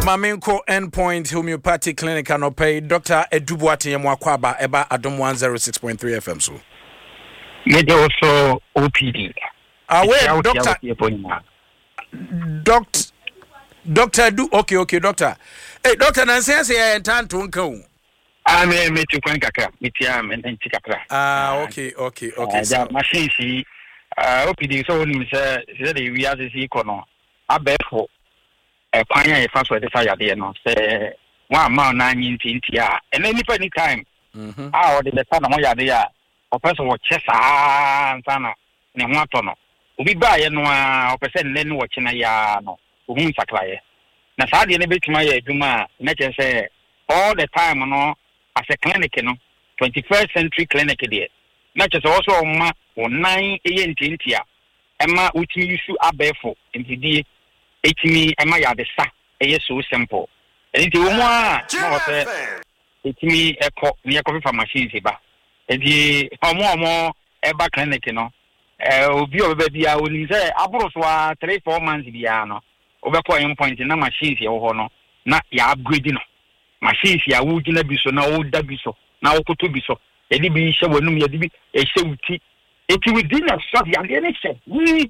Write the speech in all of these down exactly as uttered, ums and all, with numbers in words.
Maminko Endpoint Homeopathic Clinic and pay Doctor Edubuati Mwakwaba Eba Adom one oh six point three F M so. Maybe also O P D. Ah, where Doctor Doctor Doctor do okay okay Doctor. Hey Doctor Nancy say entanto nka. Ah me me tu kwan kakra. Me tia me nti kakra. Ah okay okay okay. Ja machine si O P D so ni say say the we as see kono. Abefo e kwan ya fa so de fa yade no say one man na nyinti nti a and any time. Mhm. Ah o de be fa na mo yade a o person wo chesa nsana ne ho ato no. Obi ba ye no a o person ne no wo chena ya no. Ohun saklaye. Na saa de ne betima ya adwuma na che say all the time no as a clinic no twenty-first century clinic there. Na che say also ma onan eye ntinti a ema utimi yusu abefo ntidie etimi ema ya de sa eye so simple. Enti wo mu a na wo say etimi ekọ ne ekọ fa machine se ba. Enti omo omo eba clinic no eh obi obe bia oni say aburo so a three four months bia no obekọ yin point na machines ye wo ho no na ya upgrade no machines ya wo gina bi so na wo da bi so na wo koto bi so e di bi hye wonum ye di bi e hye wuti eti within a short ya de ne hye ni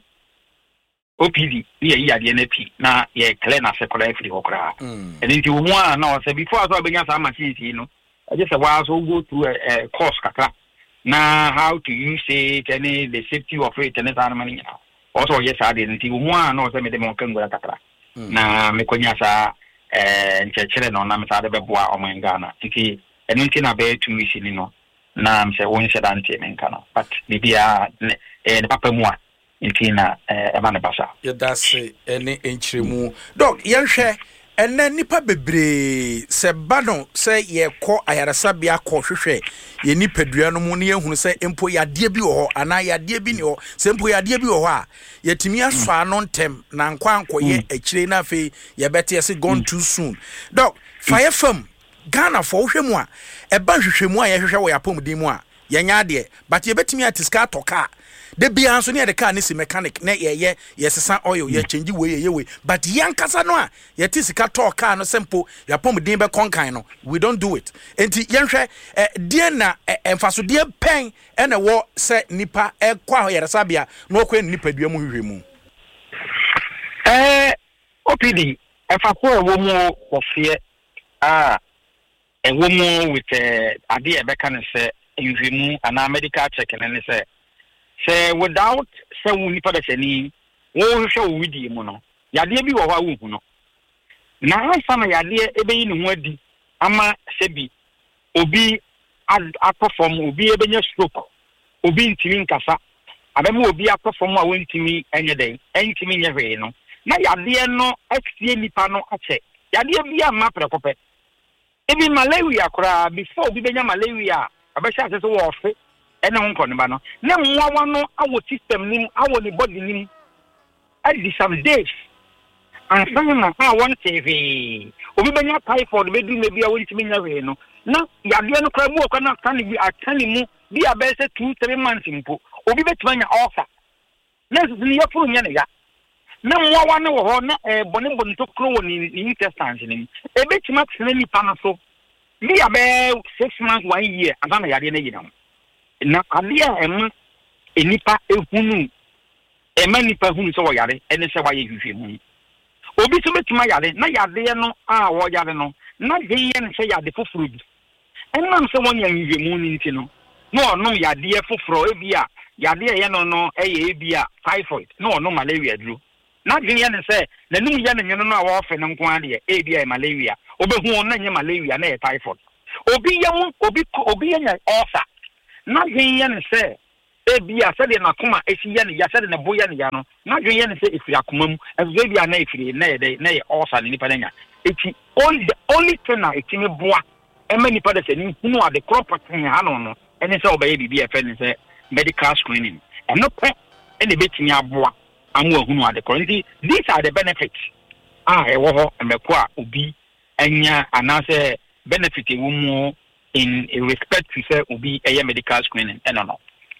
O P D ye ya de ne pi na ye clear na sekola free okra e nti wo mu a na o say before so abenya sa machines yi no I just say wa so go through a, a course kakra na how to use it and the safety of it and that money also yes I didn't see one no say me dem kan go kakra na me konya sa eh nchechere no na me sa de beboa o man Ghana tiki eno nti na be two weeks ni no na me say won se dan te me nka no but bibia eh ne papa mu a nti na eh ema ne basa ye da se ene enchiremu dog yenhwe ene nipa bebre se bano se ye kọ ayarasabia kọ hwehwe ye nipadua no mu ne yehunu se empo yade bi wo ana yade bi ni ho se empo yade bi wo a yetimi afa no ntem na nkwanko ye akire na fe ye bete se gone too soon dog fire fam Ghana for hwehwe mu a eba hwehwe mu a ye hwehwe wo yapom din mu a ye nya de but ye betimi atiska toka de bia nso ne de car ne si mechanic na ye ye ye sesa oil ye change we ye we but yankasa no a ye ti sika talk car no simple ya pom din be konkan no we don't do it enti yenhwe eh, de na emfaso de pen e na wo se nipa e kwa ye resabia no kwa nipa dua mu hwehwe mu eh O P D efako e wo mu ofie ah e wo mu with eh ade e be kan se hwehwe mu ana medical check ne se say without say we nipa da chani wo hwehwe wo widi mu no yade bi wo ha wo hu no na ansa na yade ebe yi ne ho adi ama sebi obi perform obi ebenya stroke obi ntimi nkasa abemu obi perform a wontimi enye den entimi nye hwe no na yade no aksie nipa no ache yade bi ama prekope ebi malaria kora before obi benya malaria abesha ase so wo ofe ene ho nkɔ no na mwawa no awo system nim awo ni body nim at the some days and some na ha won tv obi benya typhoid be du me bia won timi nya we no na yade no kra mu okwa na kan bi atani mu bi abese two three months mpo obi betima nya ulcer na zini ya furu nya ne ya na mwawa no wo ho na e bone bone to kro wo ni intestines nim e betima tsene ni pa na so bi abe six months one year azana yade na yina na alia em enipa ehunu ema nipa hunu so yare ene se waye hwehwe mu obi so betuma yare na yade no a wo yare no na de ye ne se yade foforo bi enam se wonya hwehwe mu ni nti no no no yade foforo ebi a yade ye no no eye ebi a typhoid no no malaria duro na de ye ne se na num ye ne nyen no a wo fe ne nko ade ebi a malaria obehu na nye malaria na ye typhoid obi ye mu obi obi ye nya ulcer na dwen ye ne se e bia se de na koma esi ye ne ya se de ne boya ne ya no na dwen ye ne se efiri akoma mu e bia na efiri na ye de na ye ulcer ne nipa nya eti only the only thing na etimi boa e ma nipa de se ni hunu ade crop pattern ha no no ene se obaye bibia e fe ne se medical screening e no pe ene betimi aboa amu ahunu ade currently these are the benefits ah e wo ho emeko a obi anya anase benefit e wo mu in respect to say obi a medical screening and no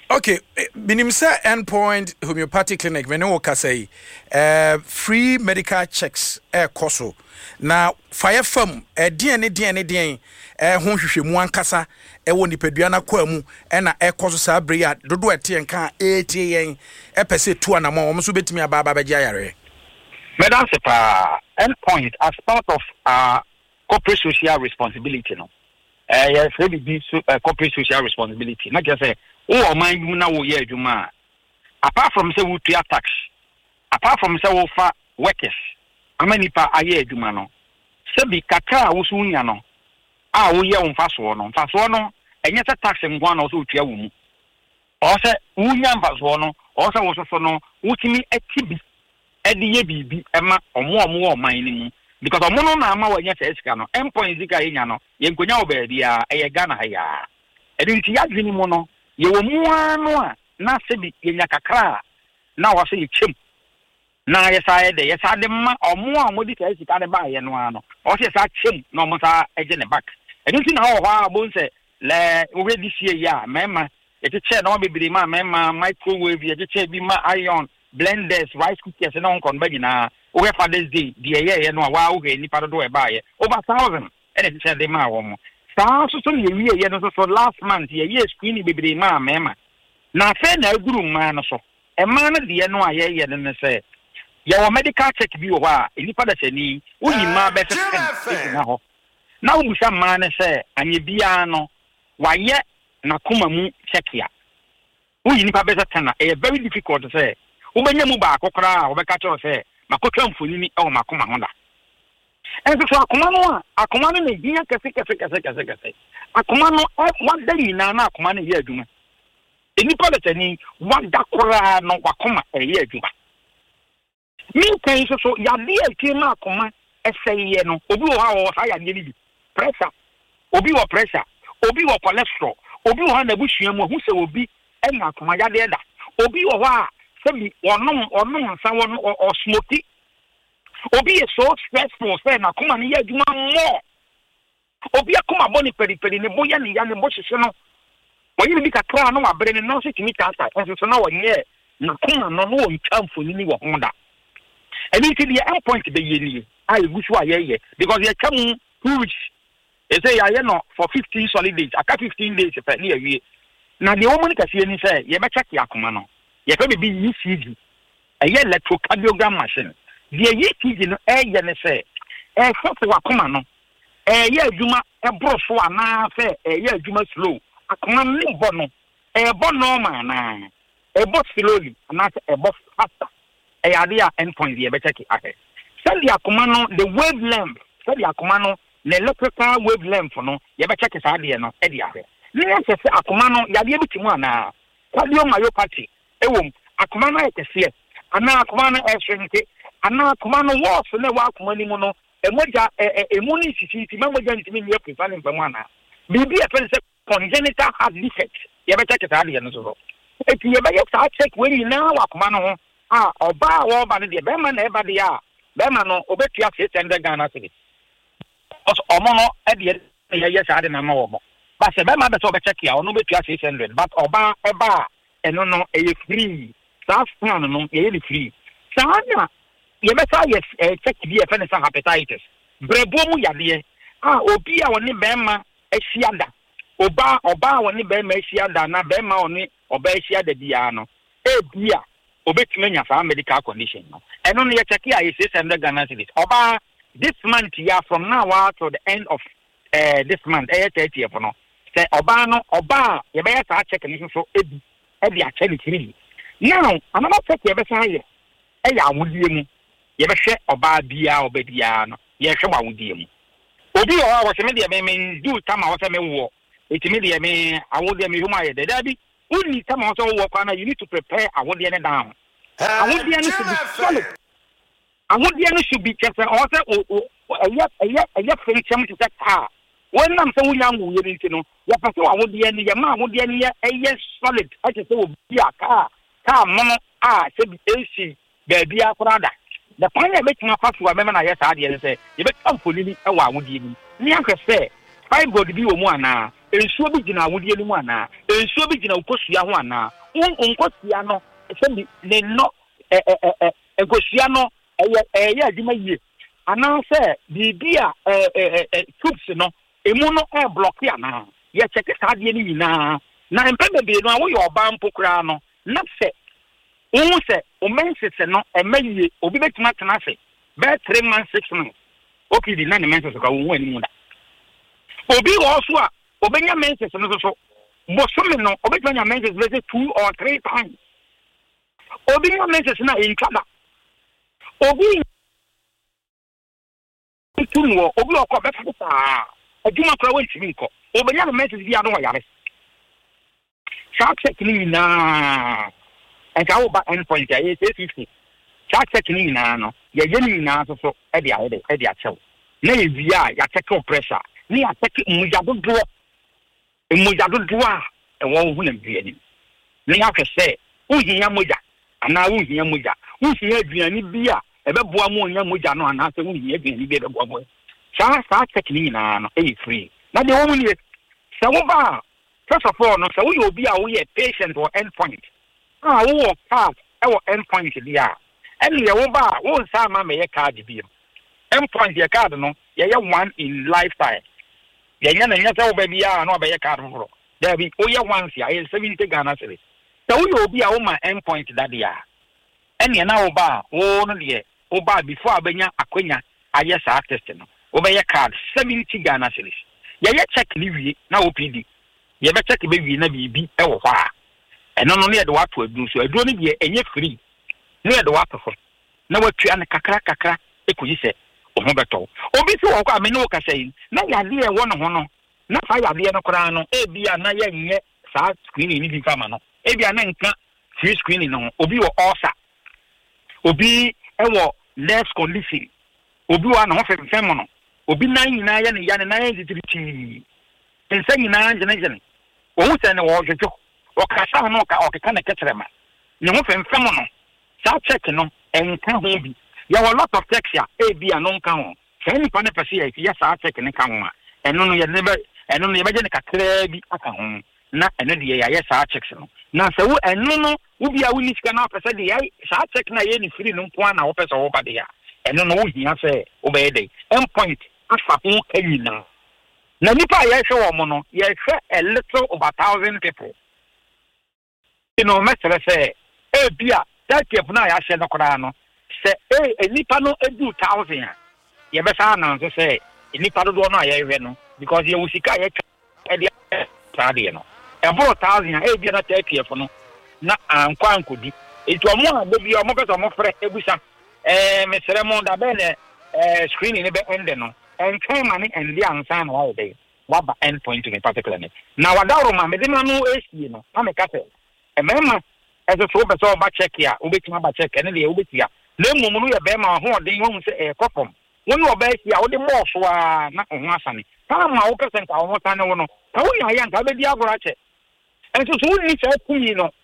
Okay, minim say Endpoint Homeopathic Clinic me no ka say uh free medical checks e koso na fire firm e den ne den ne den eh ho hwehwemu ankasa e wo nipadua na kwa mu e na e koso sa bre ya dodo ete nka etie yen e pese tu anamo wo so betimi aba aba begia yare me dan se pa Endpoint as part of uh corporate social responsibility no eh yes really be uh, corporate social responsibility not just say oh man you na wo ye adwuma apart from say we pay tax apart from say we fa workers amani pa aye adwuma no se bi kakra wo so nya no a wo ye wo mfa so no mfa so no enye se tax ngwa no so tua wo mu o se wo nya mfa so no o se wo so so no wo timi atibi edi ye bibi ema omo omo o man ni mu because omo no na ama wo nya se esika no Endpoint zika yenya no ye nkonya wo ba bia eye Ghana ha ya edi nti ya dwini mu no ye wo mu anu a na se bi yenya kakra na wo se yechem na ye sa ye de ye sa de ma omo a mo di ka esika de ba ye no ano o se sa chem na omo sa eje ne back edi nti na wo ha bo nse le wo di sie ya mema ye te che na bibiri ma mema microwave ye te che bi ma iron blenders rice cookers na on kon ba gina o we Father's Day di ye ye no wa wo he ni pa do e ba ye over thousand ene te che de ma wo mo saa so so ye wie ye no so last month ye ye screen bibiri ma mema na fe na aguru ma no so e ma na de no aye ye no se ye wo medical check bi wo ha enipa da chani wo yi ma be se na ho na wo busa ma ne se anye bia no wa ye na kuma mu check ya wo yi nipa be se tana e very difficult to say wo benya mu ba akokra wo be ka cho se makotwa mfoni ni e wo makoma ho da enso so akoma no a akoma no ne hia kese kese kese kese kese akoma no wada nyina na akoma no ye adwuma enipa da tani wada kora no wakoma e ye adwuma mi kan so so ya de atie ma akoma eseye no obi wo ha wo sa ya de ni bi pressure obi wo pressure obi wo cholesterol obi wo ha na buhua mu hu se obi enya akoma ya de da obi wo ha se bi onom onom nsa wo o smoky obi is so stressful say na kuma ni adwuma mo obi akoma boni peri peri ne boya ni ya ne bo hwehwe no woyi bi kakra no abre ne no se timi tata enso so na wonye na kuma no no ntwamfo ni wo ho da eni ti the Endpoint be ye ni a egusu aye ye because ye kam two weeks e say ya ye no for fifteen solid days aka fifteen days pe ni awie na de wo mo ni kase ni say ye be check ya kuma no ye fe be E C G eye electrocardiogram machine the E C G no eh ye ne say eh so wakoma no eh ye adwuma e bro so ana say eh ye adwuma slow akoma ni bo no eh bo normal na eh bo slowly ana eh bo faster eh ade a Endpoint ye be check ahe say the akoma no the wavelength say the akoma no the electrical wavelength no ye be check say ade no eh di ahe ni say akoma no ya de bitimu ana cardiomyopathy ewom akoma no ekese ana akoma no e hwente ana akoma no wo so na wa akoma ni mu no emoja emu ni sisi ma moja ntimi ni prefer ni mpamu ana bibi e pen se congenital heart defect ye be check ta de no so e ti ye be ta check we ni na wa akoma no ho ah oba wo ba ne de be ma na e ba de ya be ma no obetua six hundred Ghana cedis os omo no e de ye ye sa de na ma wo mo ba se be ma be so be check ya ono betua six hundred but oba e ba eno no e free sa scan no ye ye free sa na ye beta yes eh check bi e fe ne sa hepatitis brebo mu yade ah obi a woni bema ehia oba oba woni bema ehia da na bema oni oba ehia da bia no e bia obetime nya sa medical condition no eno no ye check ya six hundred Ghana cedis oba this month ya from now out to the end of uh, this month eh thirtieth no say oba no oba ye be sa check ni so ebi e bi a check ni three now another check ye be sa ye e ya awudie mu ye be hwe oba bia obadia no ye hwe awudie mu obi o wa se me de me do tama wo se me wo etimi de me awudie me huma ye de da bi uni tama wo se wo kwa na you need to prepare awudie ne down awudie ne should be solid awudie ne should be just o se o eye eye eye fe chem to that car when nam se wunya ngu ye nti no ye pese awudie ne ye ma awudie ne ye eye solid a se wo bia car car mono a se bi ac baby akurada the plan e betima kwaso a mema na ye sa de say ye be kamfoni ni e wa awudie ni ni ahwe say five god bi wo mu ana ensuo bi gina awudie no mu ana ensuo bi gina ukosua ho ana won nkosua no se ne no eh eh eh ekosua no eye eye adwuma yie ana se bibia eh eh tubes no emu no e block ana ye check saade ni nyina na empeme be no awo yo ba mpokura no na se won se o mensese no e mayie obi betuma tena se be three months six months okay di na ne mensese ka won ani mu da obi wo so a obenya mensese no so bosome no obetuma mensese be two or three times obi nya mensese na intwada obi tunwo obi okọ be fa adwuma kora wantimi nkọ obenya mensese bia no wa yare shark check ni na and how about endpoint ya is fifty shark check ni na no ye ye ni na so so e dia e dia e dia chew na ye bia ya check pressure ni ya check mujado do mujado do a e won hu na bia ni ni ya kwese uhiya moja ana uhiya moja uhiya aduani bia e be boa mo nya moja no ana se uhiya aduani bia be boa mo shark check ni na no e free na de wo ni se wo ba first of all no se wo yo bia wo ye patient or endpoint ah wo card e wo endpoint dia ene ye wo ba wo nsa ma me ye card bi endpoint ye card no ye ye one in lifetime ye nya na nya se wo ba bia no ba ye card foro there be o ye once ya ye seventy Ghana cedis se wo yo bia wo ma endpoint da dia ene na wo ba wo no de wo ba before abenya akonya aye sa test no wo ba ye card seventy Ghana cedis ye ye check ni wie na O P D ye be check be wie na bibi e wo hwa eno no ne de wato adu so adu no de enye free ne de wato fo na watu an kakra kakra ekoyi se o ho beto obi se wo kwa me no ka sei na ya de e wo no ho no na fa ya de no kra no e bia na ya nye sa screen ni bi fama no e bia na nka free screen no obi wo osa obi e wo less condition obi wa na ho fe fe mo no obi na nyina ya ne ya ne na ya ditiriti ensa nyina njene njene wo hu se ne wo hwehwo okasa no ka okeka na ketrema ne ho femfem no sa check no enka ho bi ya wa lot of checks ya e bi anon ka ho se ni pa ne pese ya ya sa check ne ka ho a eno no ye ne be eno no ye beje ne kakra bi aka ho na eno de ya ya sa checks no na se wo eno no wo bi a wo ni sika na pese de ya sa check na ye ni free no nko na wo pese wo ba de ya eno no wo hia se wo be de endpoint afa ho kanyina na nipa ya hwe wo mo no ye hwe a little over thousand people. You know, mesele say, eh, bia, that keep na ya share no kora no. Say, eh, nipa no edu thousand. Ye be sa na so say, nipa do no ya hwe no because ye usika ye e dia sade no. E bo thousand eh bia na take for no. Na ankwa ankodi. Etu omo a be bia omo pese omo frɛ ebusa. Eh, mesele mo da be ne eh screen ni be end no. En kan mane end dia ansa na wa be. Waba endpoint in particular. Na wadawro ma me de ma no esie no. Na me ka say emema ezo so be so ba check ya obetima ba check ene de obetia na emum no ye be ma ho odin wo se e kopom wo no ba sia wo de mo so a na ho asane ta ma wo pese nka wo tane wo no ka wo ya ya nka be di agora che enso so wo ni se kumi no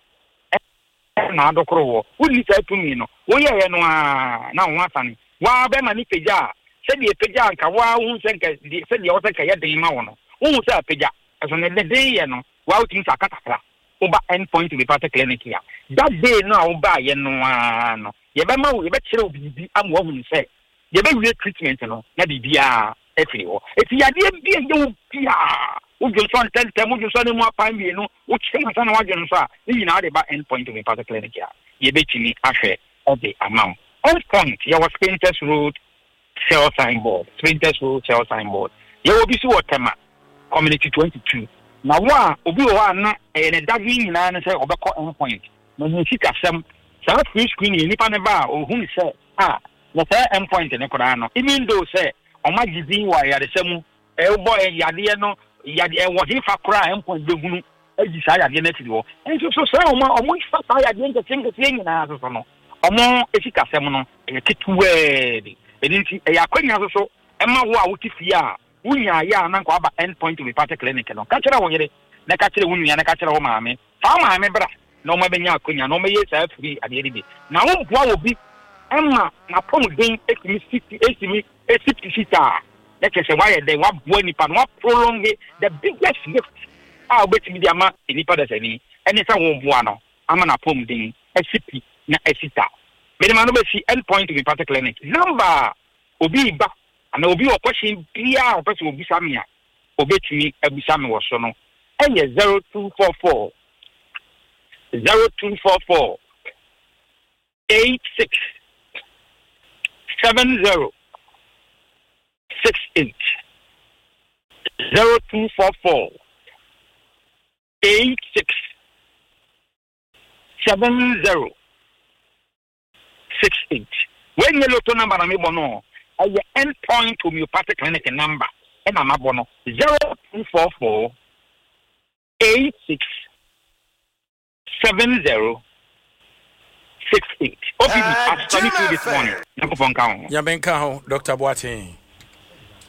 na adokoro wo wo ni se kumi no wo ye ye no a na ho asane wa be ma ni peja se de peja nka wa wo se nka se de wo se nka ye den ma wo no wo se peja eso ne de de ye no wa wo tin sakatakra over endpoint to be part of clinic here. That day no oba ye no no. Ye be ma wo ye be kire obibi am wo hu se. Ye be we treatment no na bibia efiri wo. Eti ya de bia ye wo bia. Wo jo so ten ten wo jo so ne mu apan bi no. Wo kire ma sana wa jo no so a. Ni na de ba endpoint to be part of clinic here. Ye be chini ahwe of the amount. Endpoint ye was Sprinters Road sell signboard. Sprinters Road sell signboard. Ye wo bi si wo tema community twenty-two. Na wa obi wa na eh ne dagi nyina ne se obekọ endpoint na hu sika sem sa free screen ni pa ne ba o hu se ah na se endpoint ne kora no even though se o ma gidi wa ya de semu e bo e yade no yade e wo hifa kora endpoint be hunu agi sa yade na tiri wo enso so se o ma o mo fa sa yade nke tinga tie nyina so so no o mo e sika sem no e ketuwe de edinti e yakwanya so so e ma wo a wo ti fie a unya ya na kwa ba endpoint to be part clinic no ka kire wo yire na ka kire wunya na ka kire wo maame fa maame bra na o ma benya akonya na o ma ye sa free ade de na wo bua wo bi emma na pom den ekimi sixty ekimi sixty sita Let us say why they want one nipa no prolong the biggest gift. Ah, bet me the ama nipa da sani. Any sa won boa no. Ama na pom din. S C P na esita. Me de manu be see end point to be party clinic. Number obi ba and obi o question bia o person obi samia. Obi tumi abisa me wo so no. Enye zero two four four zero two four four eight six seven zero six eight zero two four four eight six seven zero six eight. When you look to number na me bono, a end point homeopathic clinic number and I'm bono zero two four four eight six seven zero six eight. O P D, I've studied this morning. Yabenka, Doctor Boateng.